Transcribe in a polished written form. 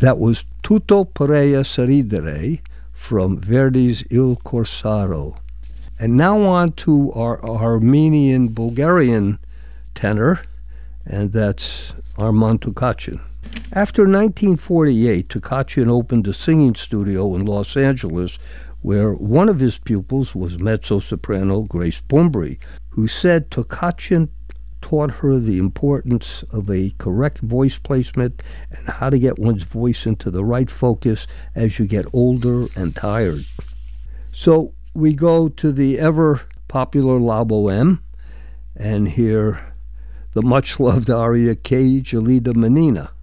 That was Tutto Perea Sorridere from Verdi's Il Corsaro. And now on to our Armenian-Bulgarian tenor, and that's Armand Tokachin. After 1948, Tokachin opened a singing studio in Los Angeles where one of his pupils was mezzo-soprano Grace Bumbry, who said Tokachin taught her the importance of a correct voice placement and how to get one's voice into the right focus as you get older and tired. So we go to the ever-popular La Boheme and hear the much-loved aria Che Gelida Menina.